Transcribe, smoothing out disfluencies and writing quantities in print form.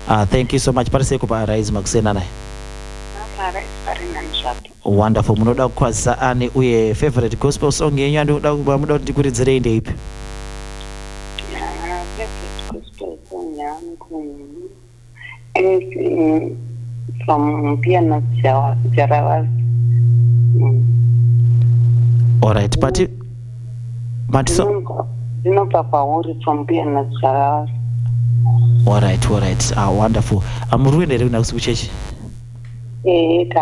Thank you so much. Parise kupa Rise makusena naye. Wonderful. Munoda kukwazisa ani uye favorite gospel song yenyu andoda kuba muda kuti kuridzire inde ipi? Gospel song yangu anything from Piano Jarawas. All right, but so from Piano Jarawas. All right. Wonderful. I'm ruined in the next church.